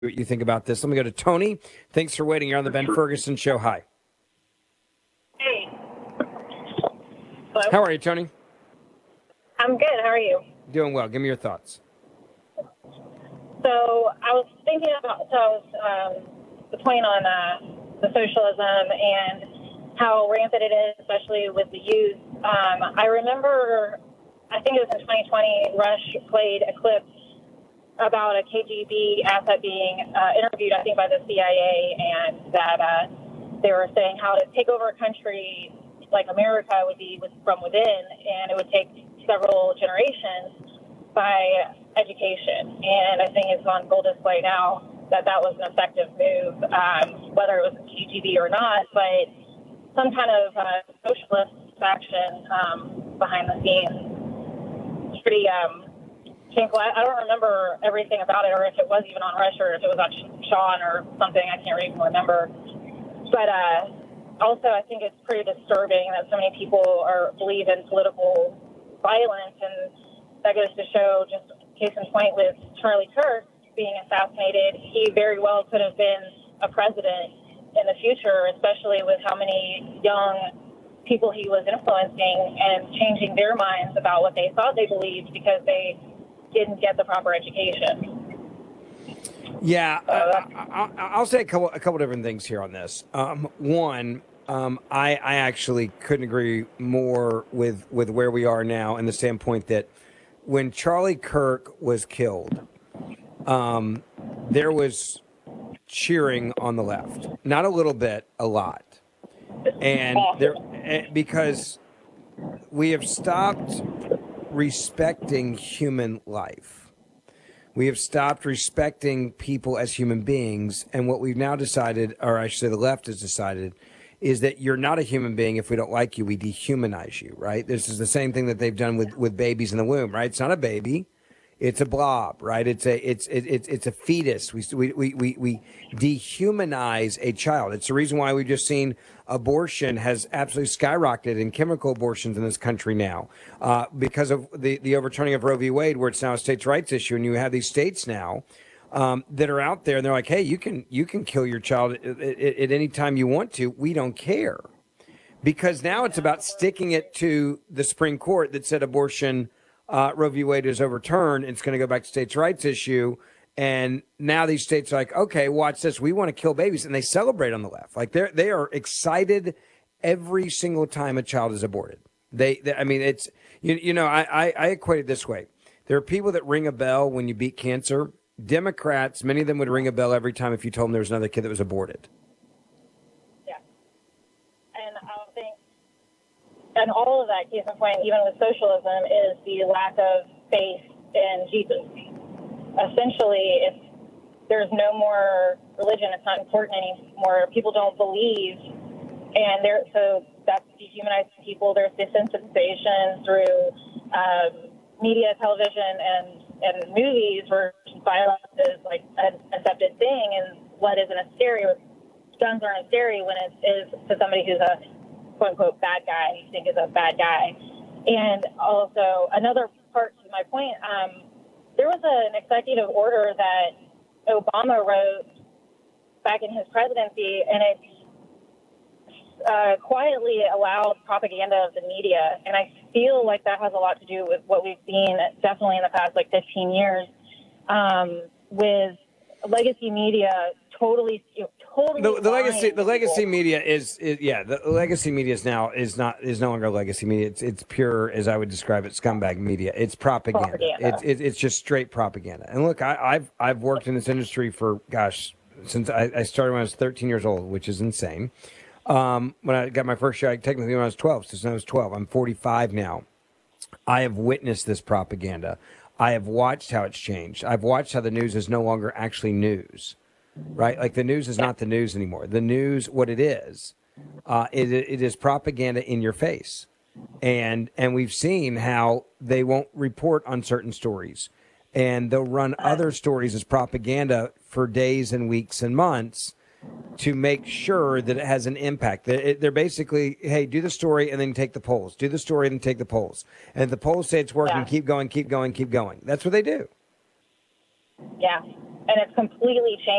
what you think about this. Let me go to Tony. Thanks for waiting. You're on the Ben Ferguson Show. Hi. Hey. Hello? How are you, Tony? I'm good. How are you? Doing well. Give me your thoughts. So I was thinking about the point on the socialism and how rampant it is, especially with the youth. I remember, I think it was in 2020, Rush played a clip about a KGB asset being interviewed, I think, by the CIA, and that they were saying how to take over a country like America would be from within, and it would take several generations by education. And I think it's on full display now that was an effective move, whether it was KGB or not, but some kind of socialist faction behind the scenes. It's pretty shameful. I don't remember everything about it, or if it was even on Rush, or if it was on Sean or something. I can't even remember. But also, I think it's pretty disturbing that so many people believe in political violence, and that goes to show, just case in point with Charlie Kirk being assassinated, he very well could have been a president in the future, especially with how many young people he was influencing and changing their minds about what they thought they believed because they didn't get the proper education. Yeah, I'll say a couple different things here on this. One, I actually couldn't agree more with where we are now, in the standpoint that when Charlie Kirk was killed, there was cheering on the left. Not a little bit, a lot. And because we have stopped respecting human life. We have stopped respecting people as human beings. And what we've now decided, or I should say the left has decided, is that you're not a human being. If we don't like you, we dehumanize you, right? This is the same thing that they've done with babies in the womb, right? It's not a baby. It's a blob, right? It's a fetus. We dehumanize a child. It's the reason why we've just seen abortion has absolutely skyrocketed in chemical abortions in this country now, because of the overturning of Roe v. Wade, where it's now a states' rights issue, and you have these states now that are out there, and they're like, hey, you can kill your child at any time you want to. We don't care, because now it's about sticking it to the Supreme Court that said abortion. Roe v. Wade is overturned. It's going to go back to states' rights issue. And now these states are like, okay, watch this. We want to kill babies. And they celebrate on the left. Like they are excited every single time a child is aborted. I mean, it's, I equate it this way. There are people that ring a bell when you beat cancer. Democrats, many of them would ring a bell every time if you told them there was another kid that was aborted. And all of that, case in point, even with socialism, is the lack of faith in Jesus. Essentially, if there's no more religion, it's not important anymore. People don't believe, and so that's dehumanizing people. There's desensitization through media, television, and movies, where violence is like an accepted thing, and what isn't as scary, guns aren't scary when it is to somebody who's a quote-unquote bad guy, you think is a bad guy. And also, another part to my point, there was an executive order that Obama wrote back in his presidency, and it quietly allowed propaganda of the media. And I feel like that has a lot to do with what we've seen, definitely in the past, 15 years, with legacy media totally the legacy media is the legacy media is no longer legacy media. It's pure, as I would describe it, scumbag media. It's propaganda. It's just straight propaganda. And look, I've worked in this industry for since I started when I was 13 years old, which is insane. When I got my first job, technically when I was 12, so since I was 12, I'm 45 now. I have witnessed this propaganda. I have watched how it's changed. I've watched how the news is no longer actually news. Right? Like the news is not the news anymore. The news, what it is propaganda in your face. And we've seen how they won't report on certain stories, and they'll run other stories as propaganda for days and weeks and months to make sure that it has an impact. They're basically, hey, do the story and then take the polls. Do the story and then take the polls. And if the polls say it's working, keep going, keep going, keep going. That's what they do. Yeah. and it's completely changed.